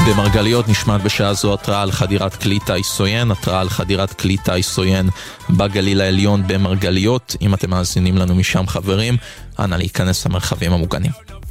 במרגליות נשמעת בשעה זו התראה על חדירת כלי טיס עוין, התראה על חדירת כלי טיס עוין בגליל העליון במרגליות. אם אתם מאזינים לנו משם חברים, אנא להיכנס למרחבים המוגנים.